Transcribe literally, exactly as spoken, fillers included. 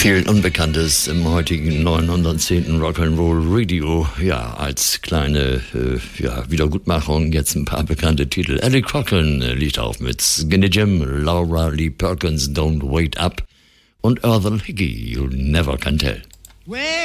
Viel Unbekanntes im heutigen neunhundertzehnten Rock'n'Roll Radio. Ja, als kleine äh, ja, Wiedergutmachung jetzt ein paar bekannte Titel. Eddie Cochran äh, liegt auf mit Skinny Jim, Laura Lee Perkins, Don't Wait Up und Eartha Hickey, You Never Can Tell.